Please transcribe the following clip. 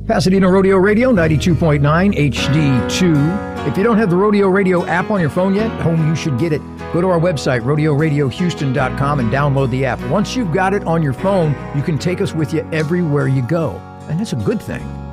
Pasadena Rodeo Radio, 92.9 HD2. If you don't have the Rodeo Radio app on your phone yet, you should get it. Go to our website, rodeoradiohouston.com, and download the app. Once you've got it on your phone, you can take us with you everywhere you go. And that's a good thing.